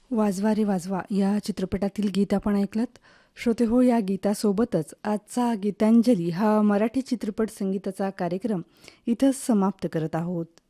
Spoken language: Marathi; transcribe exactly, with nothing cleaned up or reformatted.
वाजवा रे वाजवा या चित्रपटातील गीत आपण ऐकलत. श्रोते हो, या गीतासोबतच आजचा गीतांजली हा मराठी चित्रपट संगीताचा कार्यक्रम इथं समाप्त करत आहोत.